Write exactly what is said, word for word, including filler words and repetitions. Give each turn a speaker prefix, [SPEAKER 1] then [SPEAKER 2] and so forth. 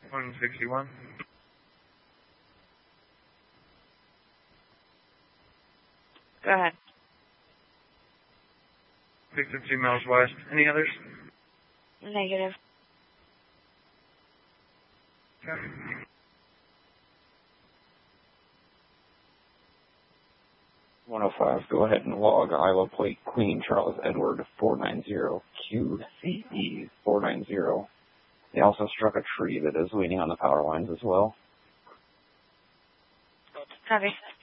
[SPEAKER 1] one sixty-one.
[SPEAKER 2] Go ahead.
[SPEAKER 1] fifty-two miles west. Any others?
[SPEAKER 2] Negative.
[SPEAKER 1] Okay.
[SPEAKER 3] one oh five, go ahead and log Iowa plate Queen Charles Edward four ninety Q C E four ninety. They also struck a tree that is leaning on the power lines as well.
[SPEAKER 2] Copy.